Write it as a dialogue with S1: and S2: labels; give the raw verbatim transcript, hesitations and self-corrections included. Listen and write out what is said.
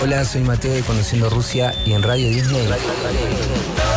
S1: Hola, soy Mateo de Conociendo Rusia y en Radio Disney.